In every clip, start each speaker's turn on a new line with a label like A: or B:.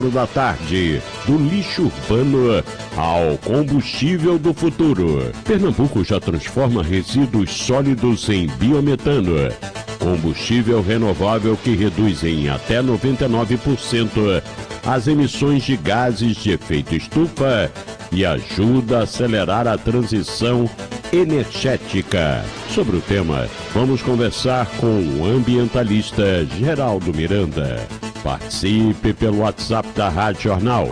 A: da tarde, do lixo urbano ao combustível do futuro. Pernambuco já transforma resíduos sólidos em biometano, combustível renovável que reduz em até 99% as emissões de gases de efeito estufa e ajuda a acelerar a transição energética. Sobre o tema, vamos conversar com o ambientalista Geraldo Miranda. Participe pelo WhatsApp da Rádio Jornal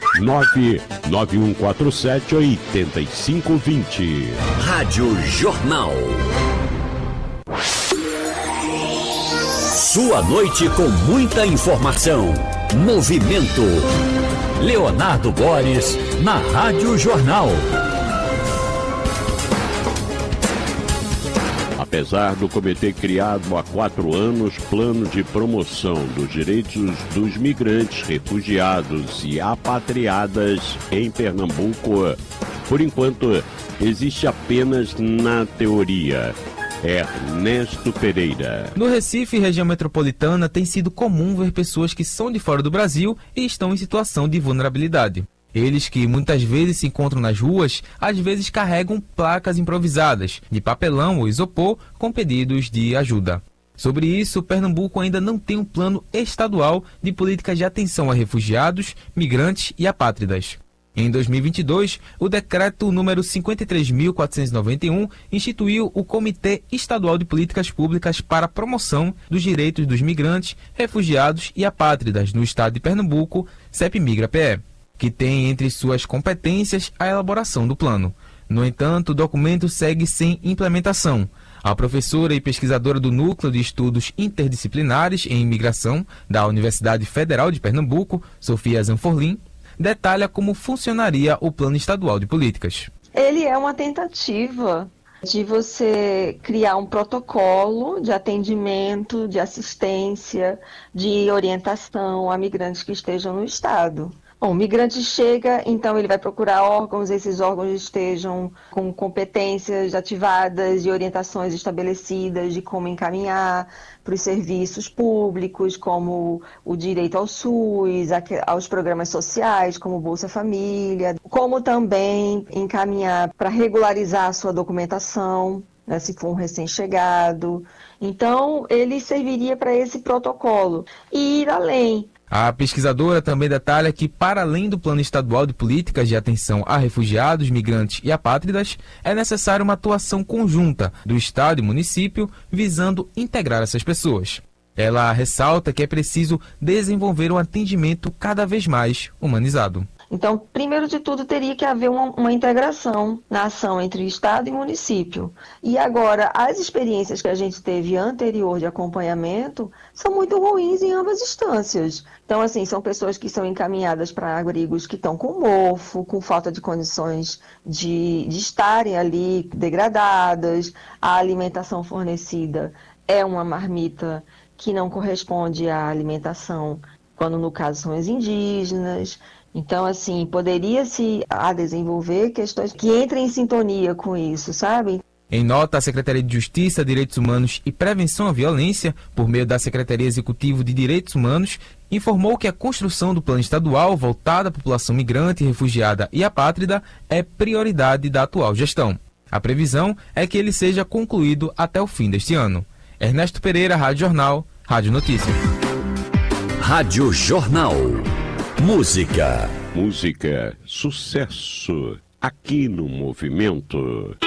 A: 99147-8520.
B: Rádio Jornal. Sua noite com muita informação. Movimento. Leonardo Boris, na Rádio Jornal.
A: Apesar do comitê criado há 4 anos, plano de promoção dos direitos dos migrantes, refugiados e apatriadas em Pernambuco, por enquanto, existe apenas na teoria. Ernesto Pereira.
C: No Recife, região metropolitana, tem sido comum ver pessoas que são de fora do Brasil e estão em situação de vulnerabilidade. Eles que muitas vezes se encontram nas ruas, às vezes carregam placas improvisadas, de papelão ou isopor, com pedidos de ajuda. Sobre isso, Pernambuco ainda não tem um plano estadual de políticas de atenção a refugiados, migrantes e apátridas. Em 2022, o decreto número 53.491 instituiu o Comitê Estadual de Políticas Públicas para a Promoção dos Direitos dos Migrantes, Refugiados e Apátridas no estado de Pernambuco, CEPMIGRA-PE, que tem entre suas competências a elaboração do plano. No entanto, o documento segue sem implementação. A professora e pesquisadora do Núcleo de Estudos Interdisciplinares em Imigração da Universidade Federal de Pernambuco, Sofia Zanforlin, detalha como funcionaria o Plano Estadual de Políticas.
D: Ele é uma tentativa de você criar um protocolo de atendimento, de assistência, de orientação a migrantes que estejam no estado. Bom, o migrante chega, então ele vai procurar órgãos, esses órgãos estejam com competências ativadas e orientações estabelecidas de como encaminhar para os serviços públicos, como o direito ao SUS, aos programas sociais, como Bolsa Família, como também encaminhar para regularizar a sua documentação, né, se for um recém-chegado. Então, ele serviria para esse protocolo e ir além.
C: A pesquisadora também detalha que, para além do Plano Estadual de Políticas de Atenção a Refugiados, Migrantes e Apátridas, é necessária uma atuação conjunta do Estado e município visando integrar essas pessoas. Ela ressalta que é preciso desenvolver um atendimento cada vez mais humanizado.
D: Então, primeiro de tudo, teria que haver uma integração na ação entre Estado e município. E agora, as experiências que a gente teve anterior de acompanhamento são muito ruins em ambas instâncias. Então, assim, são pessoas que são encaminhadas para abrigos que estão com mofo, com falta de condições de estarem ali degradadas, a alimentação fornecida é uma marmita que não corresponde à alimentação, quando no caso são as indígenas. Então, assim, poderia-se desenvolver questões que entrem em sintonia com isso, sabe?
C: Em nota, a Secretaria de Justiça, Direitos Humanos e Prevenção à Violência, por meio da Secretaria Executiva de Direitos Humanos, informou que a construção do plano estadual voltado à população migrante, refugiada e apátrida é prioridade da atual gestão. A previsão é que ele seja concluído até o fim deste ano. Ernesto Pereira, Rádio Jornal, Rádio Notícia.
B: Rádio Jornal. Música.
A: Música, sucesso, aqui no Movimento.